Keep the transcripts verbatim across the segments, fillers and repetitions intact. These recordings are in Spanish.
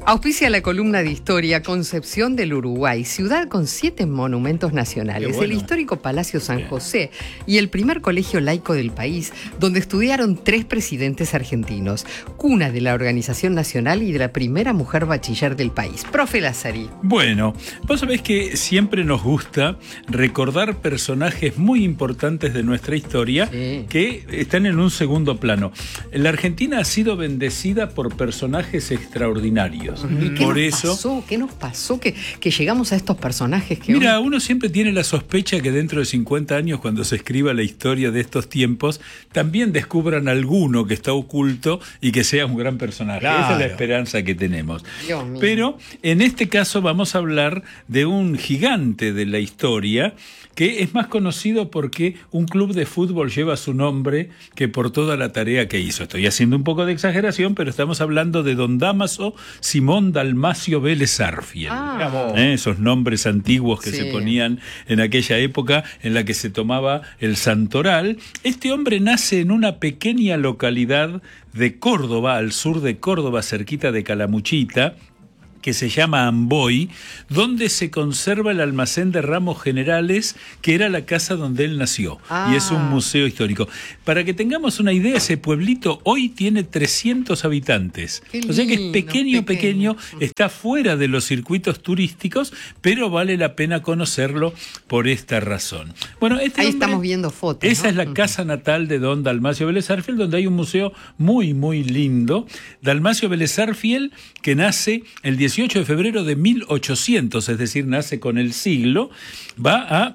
Auspicia la columna de historia Concepción del Uruguay, ciudad con siete monumentos nacionales, bueno. El histórico Palacio San José y el primer colegio laico del país, donde estudiaron tres presidentes argentinos, cuna de la Organización Nacional y de la primera mujer bachiller del país. Profe Lazari. Bueno, vos sabés que siempre nos gusta recordar personajes muy importantes de nuestra historia, sí, que están en un segundo plano. La Argentina ha sido bendecida por personajes extraordinarios. ¿Y qué por nos eso, pasó? ¿Qué nos pasó que, que llegamos a estos personajes? Que mira, hoy... uno siempre tiene la sospecha que dentro de cincuenta años, cuando se escriba la historia de estos tiempos, también descubran alguno que está oculto y que sea un gran personaje. Claro. Esa es la esperanza que tenemos. Dios mío. Pero en este caso vamos a hablar de un gigante de la historia que es más conocido porque un club de fútbol lleva su nombre que por toda la tarea que hizo. Estoy haciendo un poco de exageración, pero estamos hablando de don Dámaso Simón Dalmacio Vélez Sarsfield. Ah. ¿Eh? Esos nombres antiguos que sí. se ponían en aquella época en la que se tomaba el santoral. Este hombre nace en una pequeña localidad de Córdoba, al sur de Córdoba, cerquita de Calamuchita, que se llama Amboy, donde se conserva el almacén de ramos generales, que era la casa donde él nació, ah. y es un museo histórico. Para que tengamos una idea, ese pueblito hoy tiene trescientos habitantes. Qué lindo, o sea que es pequeño, pequeño, pequeño, está fuera de los circuitos turísticos, pero vale la pena conocerlo por esta razón. Bueno, este ahí hombre, estamos viendo fotos. Esa, ¿no?, es la casa natal de don Dalmacio Vélez Sarsfield, donde hay un museo muy, muy lindo. Dalmacio Vélez Sarsfield, que nace el dieciocho de febrero de mil ochocientos, es decir, nace con el siglo, va a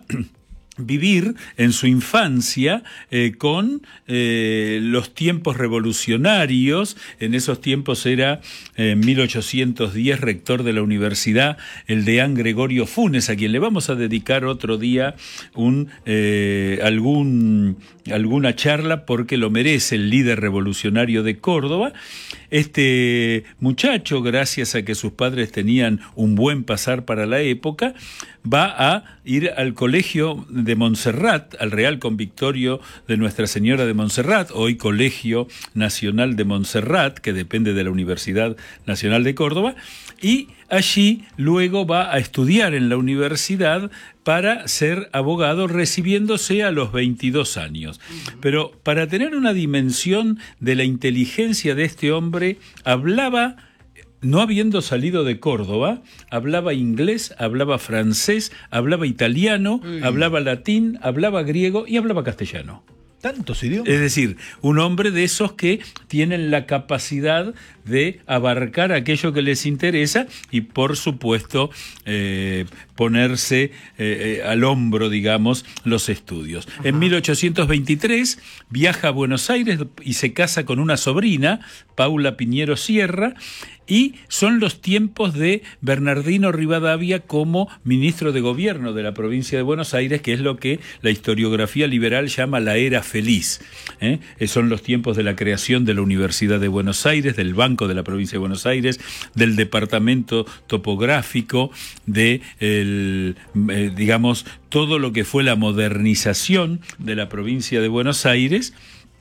vivir en su infancia eh, con eh, los tiempos revolucionarios. En esos tiempos era en eh, mil ochocientos diez rector de la universidad el deán Gregorio Funes, a quien le vamos a dedicar otro día un eh, algún alguna charla porque lo merece, el líder revolucionario de Córdoba. Este muchacho, gracias a que sus padres tenían un buen pasar para la época, va a ir al colegio de Montserrat, al Real Convictorio de Nuestra Señora de Montserrat, hoy Colegio Nacional de Montserrat, que depende de la Universidad Nacional de Córdoba, y allí luego va a estudiar en la universidad para ser abogado, recibiéndose a los veintidós años. Pero para tener una dimensión de la inteligencia de este hombre, hablaba, no habiendo salido de Córdoba, hablaba inglés, hablaba francés, hablaba italiano, mm. hablaba latín, hablaba griego y hablaba castellano. ¿Tantos idiomas? Es decir, un hombre de esos que tienen la capacidad de abarcar aquello que les interesa y, por supuesto, eh, ponerse eh, eh, al hombro, digamos, los estudios. Ajá. En mil ochocientos veintitrés viaja a Buenos Aires y se casa con una sobrina, Paula Piñero Sierra, y son los tiempos de Bernardino Rivadavia como ministro de gobierno de la provincia de Buenos Aires, que es lo que la historiografía liberal llama la era feliz. ¿Eh? Son los tiempos de la creación de la Universidad de Buenos Aires, del Banco de la provincia de Buenos Aires, del departamento topográfico, de el, eh, digamos, todo lo que fue la modernización de la provincia de Buenos Aires.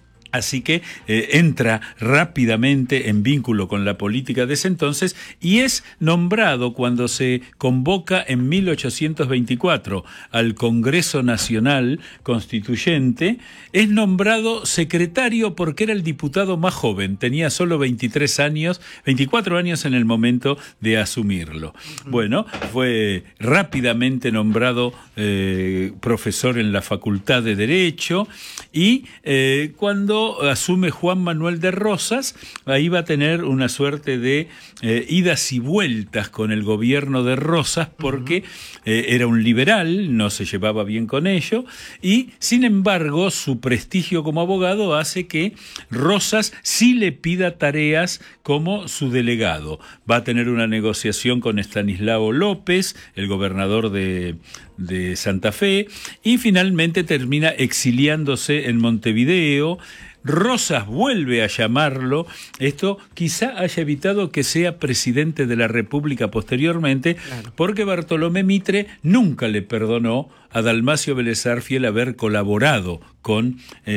Así que eh, entra rápidamente en vínculo con la política de ese entonces y es nombrado cuando se convoca en mil ochocientos veinticuatro al Congreso Nacional Constituyente, es nombrado secretario porque era el diputado más joven, tenía solo veintitrés años, veinticuatro años en el momento de asumirlo. Uh-huh. Bueno, fue rápidamente nombrado eh, profesor en la Facultad de Derecho y eh, cuando asume Juan Manuel de Rosas, ahí va a tener una suerte de eh, idas y vueltas con el gobierno de Rosas porque eh, era un liberal, no se llevaba bien con ello y sin embargo su prestigio como abogado hace que Rosas sí le pida tareas como su delegado. Va a tener una negociación con Estanislao López, el gobernador de, de Santa Fe, y finalmente termina exiliándose en Montevideo. Rosas vuelve a llamarlo, esto quizá haya evitado que sea presidente de la República posteriormente, claro, porque Bartolomé Mitre nunca le perdonó a Dalmacio Vélez Sarsfield haber colaborado con,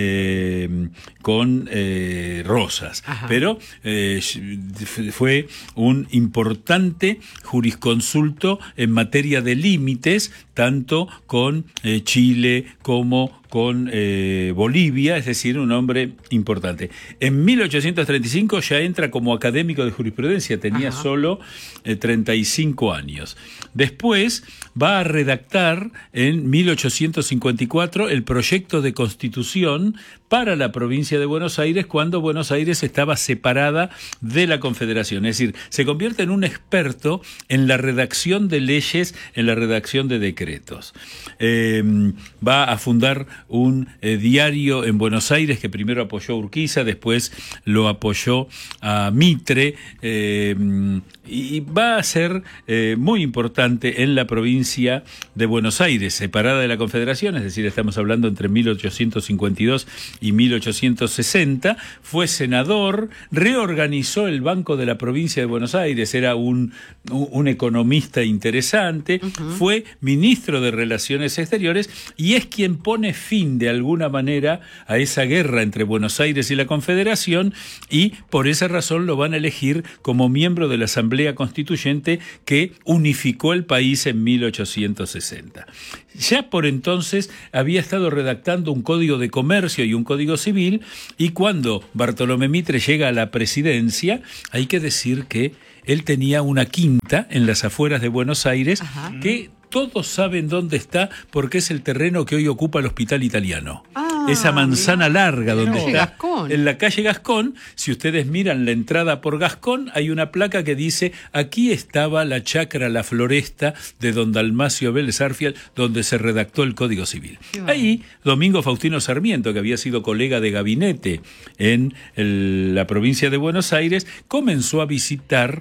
eh, con eh, Rosas. Ajá. Pero eh, fue un importante jurisconsulto en materia de límites, tanto con eh, Chile como con eh, Bolivia, es decir, un hombre importante. En mil ochocientos treinta y cinco ya entra como académico de jurisprudencia, tenía Ajá. solo eh, treinta y cinco años. Después va a redactar en mil ochocientos cincuenta y cuatro el proyecto de constitución para la provincia de Buenos Aires, cuando Buenos Aires estaba separada de la Confederación. Es decir, se convierte en un experto en la redacción de leyes, en la redacción de decretos. Eh, va a fundar un eh, diario en Buenos Aires que primero apoyó a Urquiza, después lo apoyó a Mitre, eh, y va a ser eh, muy importante en la provincia de Buenos Aires, separada de la Confederación, es decir, estamos hablando entre mil ochocientos cincuenta y dos y mil ochocientos sesenta, fue senador, reorganizó el Banco de la Provincia de Buenos Aires, era un, un economista interesante, uh-huh. fue ministro de Relaciones Exteriores y es quien pone fin de alguna manera a esa guerra entre Buenos Aires y la Confederación, y por esa razón lo van a elegir como miembro de la Asamblea Constituyente que unificó el país en mil ochocientos sesenta. Ya por entonces había estado redactando un código de comercio y un código civil, y cuando Bartolomé Mitre llega a la presidencia, hay que decir que él tenía una quinta en las afueras de Buenos Aires, Ajá. que todos saben dónde está porque es el terreno que hoy ocupa el Hospital Italiano. Ah, esa manzana mira, larga donde está, Gascón. En la calle Gascón. Si ustedes miran la entrada por Gascón, hay una placa que dice: aquí estaba la chacra La Floresta de don Dalmacio Vélez Sarsfield, donde se redactó el Código Civil. Bueno. Ahí, Domingo Faustino Sarmiento, que había sido colega de gabinete en el, la provincia de Buenos Aires, comenzó a visitar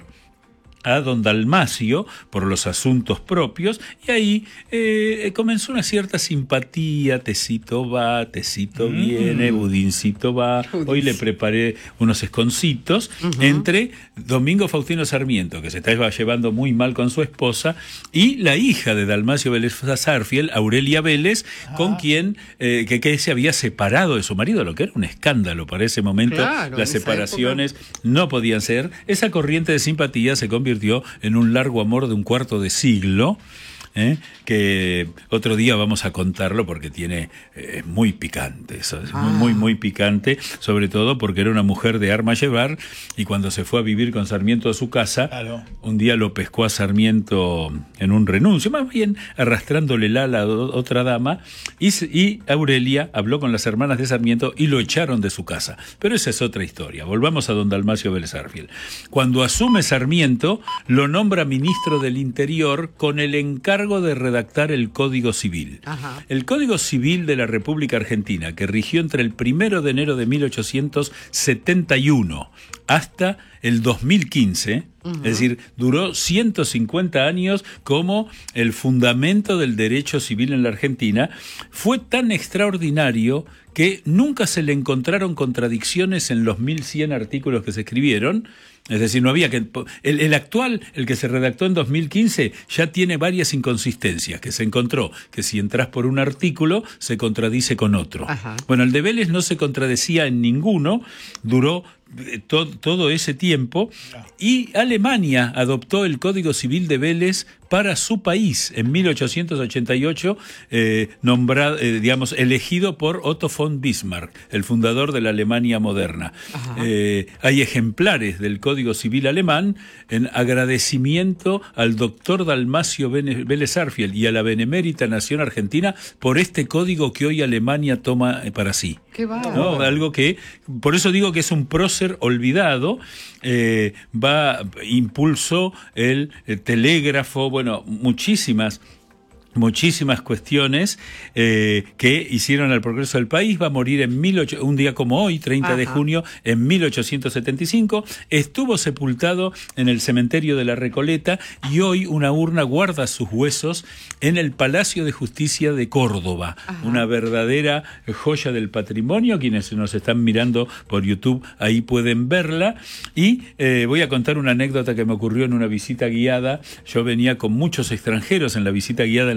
a don Dalmacio por los asuntos propios, y ahí eh, comenzó una cierta simpatía. Tecito va, tecito mm. viene, budincito va. Budín. Hoy le preparé unos esconcitos, uh-huh. entre Domingo Faustino Sarmiento, que se estaba llevando muy mal con su esposa, y la hija de Dalmacio Vélez Sarsfield, Aurelia Vélez, ah. con quien eh, que, que se había separado de su marido, lo que era un escándalo para ese momento. Claro, las separaciones época. no podían ser. Esa corriente de simpatía se convirtió en un largo amor de un cuarto de siglo, ¿eh? que otro día vamos a contarlo porque tiene eh, muy picante, eso es ah. muy, muy picante, sobre todo porque era una mujer de arma llevar, y cuando se fue a vivir con Sarmiento a su casa, claro. un día lo pescó a Sarmiento en un renuncio, más bien arrastrándole la a la otra dama, y, y Aurelia habló con las hermanas de Sarmiento y lo echaron de su casa. Pero esa es otra historia. Volvamos a don Dalmacio Vélez Sarsfield. Cuando asume Sarmiento, lo nombra ministro del Interior con el encargo de redactar el Código Civil. Ajá. El Código Civil de la República Argentina, que rigió entre el primero de enero de mil ochocientos setenta y uno hasta el dos mil quince, uh-huh. es decir, duró ciento cincuenta años como el fundamento del derecho civil en la Argentina, fue tan extraordinario que nunca se le encontraron contradicciones en los mil cien artículos que se escribieron. Es decir, no había que... El, el actual, el que se redactó en dos mil quince, ya tiene varias inconsistencias, que se encontró que si entras por un artículo, se contradice con otro. Ajá. Bueno, el de Vélez no se contradecía en ninguno, duró todo, todo ese tiempo, y Alemania adoptó el Código Civil de Vélez para su país en mil ochocientos ochenta y ocho, eh, nombrado, eh, digamos, elegido por Otto von Bismarck, el fundador de la Alemania moderna. Eh, hay ejemplares del Código Civil alemán en agradecimiento al doctor Dalmacio Vélez Sarsfield y a la Benemérita Nación Argentina por este código que hoy Alemania toma para sí. Qué va. ¿No? Algo que, por eso digo que es un prócer olvidado. Eh, va, impulsó el, el telégrafo, bueno, muchísimas muchísimas cuestiones eh, que hicieron al progreso del país. Va a morir en mil ocho, un día como hoy, treinta Ajá. de junio, en mil ochocientos setenta y cinco. Estuvo sepultado en el cementerio de la Recoleta, y hoy una urna guarda sus huesos en el Palacio de Justicia de Córdoba. Ajá. Una verdadera joya del patrimonio. Quienes nos están mirando por YouTube, ahí pueden verla. Y eh, voy a contar una anécdota que me ocurrió en una visita guiada. Yo venía con muchos extranjeros en la visita guiada en la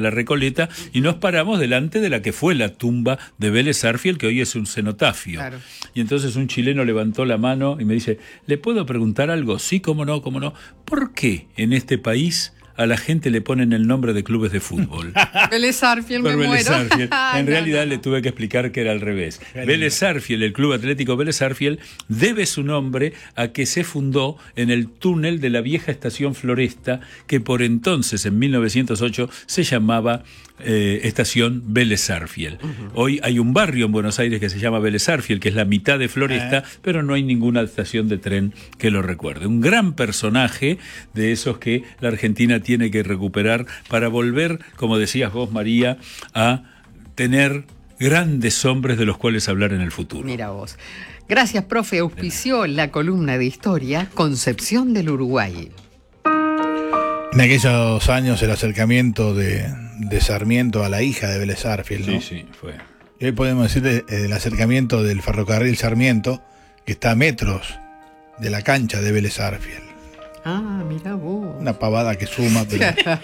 La Recoleta, y nos paramos delante de la que fue la tumba de Vélez Sarsfield, que hoy es un cenotafio. Claro. Y entonces un chileno levantó la mano y me dice, ¿le puedo preguntar algo? Sí, cómo no, cómo no. ¿Por qué en este país a la gente le ponen el nombre de clubes de fútbol? Vélez Sarsfield, me Vélez muero. Sarsfield. En no, realidad no, no. le tuve que explicar que era al revés. Vélez Sarsfield, el Club Atlético Vélez Sarsfield, debe su nombre a que se fundó en el túnel de la vieja estación Floresta, que por entonces, en mil novecientos ocho, se llamaba eh, Estación Vélez Sarsfield. Uh-huh. Hoy hay un barrio en Buenos Aires que se llama Vélez Sarsfield, que es la mitad de Floresta, uh-huh. pero no hay ninguna estación de tren que lo recuerde. Un gran personaje de esos que la Argentina tiene que recuperar para volver, como decías vos, María, a tener grandes hombres de los cuales hablar en el futuro. Mira vos. Gracias, profe. Auspició la columna de historia Concepción del Uruguay. En aquellos años el acercamiento de, de Sarmiento a la hija de Vélez Sarsfield, ¿no? Sí, sí, fue. Y hoy podemos decir el acercamiento del ferrocarril Sarmiento, que está a metros de la cancha de Vélez Sarsfield. Ah, mira vos. Una pavada que suma, pero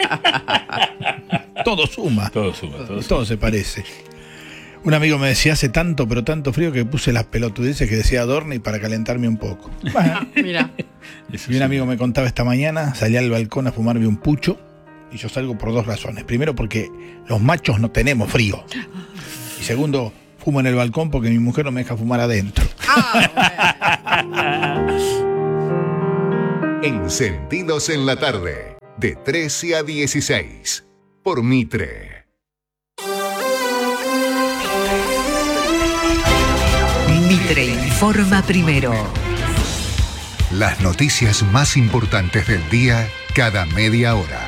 todo suma. Todo suma, todo, todo suma. se parece. Un amigo me decía, hace tanto, pero tanto frío que puse las pelotudeces que decía Adorni para calentarme un poco. Bueno, mira. Y un amigo me contaba esta mañana, salí al balcón a fumarme un pucho, y yo salgo por dos razones. Primero, porque los machos no tenemos frío. Y segundo, fumo en el balcón porque mi mujer no me deja fumar adentro. Ah, Encendidos en la tarde, de trece a dieciséis, por Mitre. Mitre informa primero. Las noticias más importantes del día, cada media hora.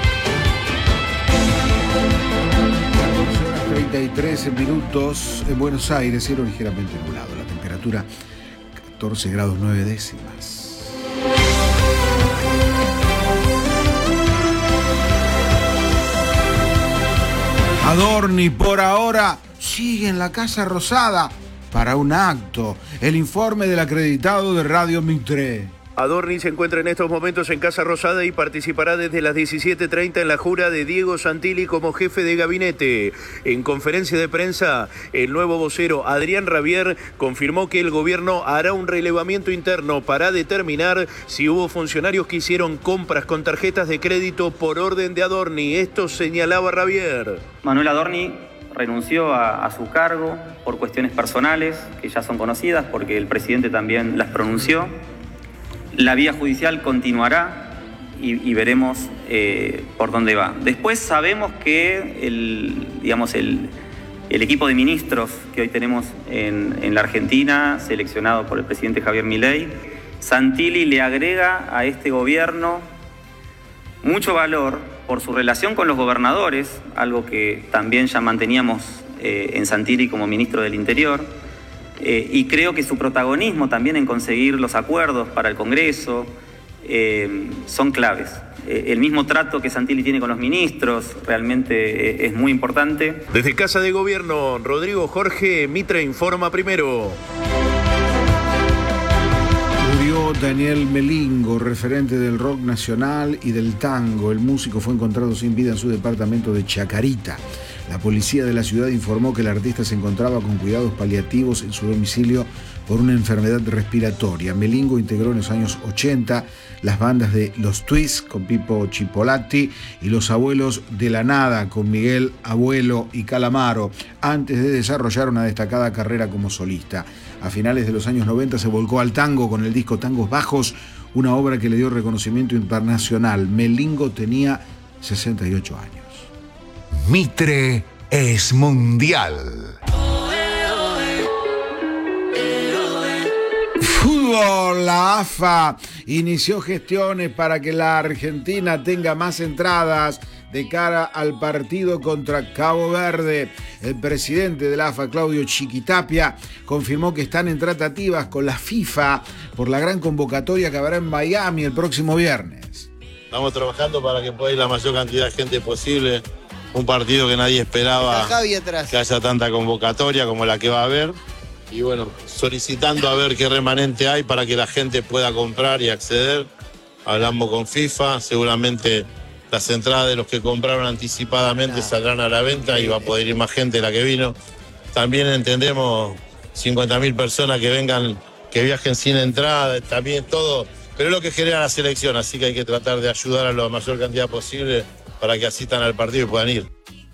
treinta y tres minutos en Buenos Aires, cielo ligeramente nublado. La temperatura catorce grados nueve décimas. Adorni por ahora sigue en la Casa Rosada para un acto. El informe del acreditado de Radio Mitre. Adorni se encuentra en estos momentos en Casa Rosada y participará desde las diecisiete treinta en la jura de Diego Santilli como jefe de gabinete. En conferencia de prensa, el nuevo vocero Adrián Rabier confirmó que el gobierno hará un relevamiento interno para determinar si hubo funcionarios que hicieron compras con tarjetas de crédito por orden de Adorni. Esto señalaba Rabier. Manuel Adorni renunció a, a su cargo por cuestiones personales que ya son conocidas porque el presidente también las pronunció. La vía judicial continuará y, y veremos eh, por dónde va. Después sabemos que el, digamos, el, el equipo de ministros que hoy tenemos en, en la Argentina, seleccionado por el presidente Javier Milei, Santilli le agrega a este gobierno mucho valor por su relación con los gobernadores, algo que también ya manteníamos eh, en Santilli como ministro del Interior. Eh, y creo que su protagonismo también en conseguir los acuerdos para el Congreso eh, son claves. Eh, el mismo trato que Santilli tiene con los ministros realmente eh, es muy importante. Desde Casa de Gobierno, Rodrigo Jorge, Mitre informa primero. Murió Daniel Melingo, referente del rock nacional y del tango. El músico fue encontrado sin vida en su departamento de Chacarita. La policía de la ciudad informó que el artista se encontraba con cuidados paliativos en su domicilio por una enfermedad respiratoria. Melingo integró en los años ochenta las bandas de Los Twists con Pipo Chipolati y Los Abuelos de la Nada con Miguel Abuelo y Calamaro, antes de desarrollar una destacada carrera como solista. A finales de los años noventa se volcó al tango con el disco Tangos Bajos, una obra que le dio reconocimiento internacional. Melingo tenía sesenta y ocho años. Mitre es mundial. Fútbol, la A F A inició gestiones para que la Argentina tenga más entradas de cara al partido contra Cabo Verde. El presidente de la A F A, Claudio Chiquitapia, confirmó que están en tratativas con la FIFA por la gran convocatoria que habrá en Miami el próximo viernes. Estamos trabajando para que pueda ir la mayor cantidad de gente posible. Un partido que nadie esperaba que haya tanta convocatoria como la que va a haber. Y bueno, solicitando a ver qué remanente hay para que la gente pueda comprar y acceder. Hablamos con FIFA, seguramente las entradas de los que compraron anticipadamente saldrán a la venta y va a poder ir más gente de la que vino. También entendemos cincuenta mil personas que vengan, que viajen sin entrada, también todo, pero es lo que genera la selección, así que hay que tratar de ayudar a la mayor cantidad posible para que asistan al partido y puedan ir.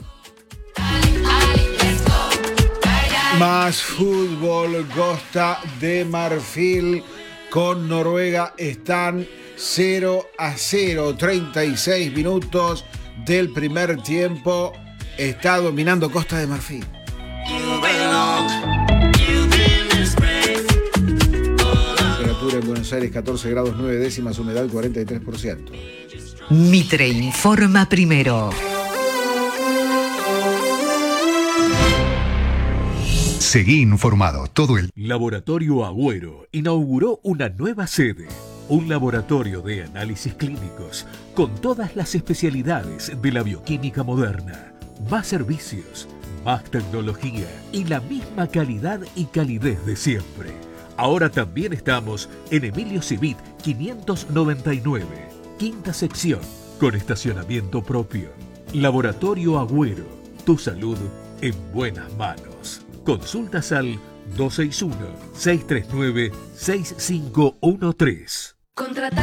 Más fútbol. Costa de Marfil con Noruega están cero a cero. treinta y seis minutos del primer tiempo. Está dominando Costa de Marfil. Temperatura en Buenos Aires catorce grados nueve décimas, humedad cuarenta y tres por ciento. Mitre informa primero. Seguí informado todo el... Laboratorio Agüero inauguró una nueva sede. Un laboratorio de análisis clínicos con todas las especialidades de la bioquímica moderna. Más servicios, más tecnología y la misma calidad y calidez de siempre. Ahora también estamos en Emilio Civit quinientos noventa y nueve, quinta sección, con estacionamiento propio. Laboratorio Agüero, tu salud en buenas manos. Consultas al dos seis uno, seis tres nueve, seis cinco uno tres.